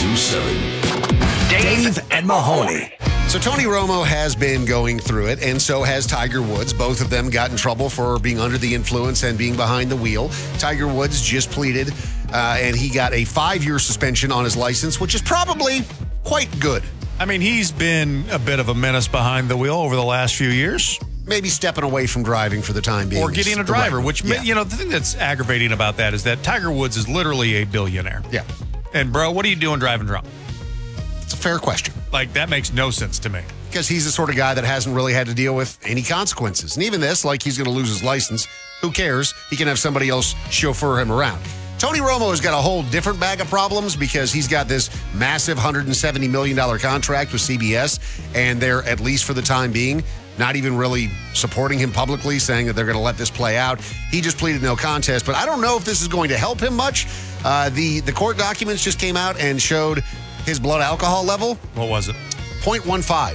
92.7. Dave and Mahoney. So Tony Romo has been going through it, and so has Tiger Woods. Both of them got in trouble for being under the influence and being behind the wheel. Tiger Woods just pleaded, and he got a 5-year suspension on his license, which is probably quite good. I mean, he's been a bit of a menace behind the wheel over the last few years. Maybe stepping away from driving for the time being. Or getting a driver, which, you know, the thing that's aggravating about that is that Tiger Woods is literally a billionaire. Yeah. And, bro, what are you doing driving drunk? It's a fair question. Like, that makes no sense to me. Because he's the sort of guy that hasn't really had to deal with any consequences. And even this, like he's going to lose his license. Who cares? He can have somebody else chauffeur him around. Tony Romo has got a whole different bag of problems because he's got this massive $170 million contract with CBS. And they're, at least for the time being, not even really supporting him publicly, saying that they're going to let this play out. He just pleaded no contest. But I don't know if this is going to help him much. The court documents just came out and showed his blood alcohol level. What was it? 0.15.